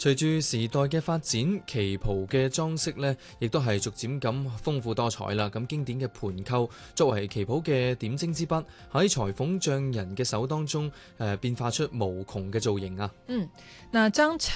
隨住時代嘅發展，旗袍嘅裝飾呢亦都係逐漸咁豐富多彩啦。咁經典嘅盤扣作為旗袍嘅點睛之筆，喺裁縫匠人嘅手當中變化出無窮嘅造型啊。 那張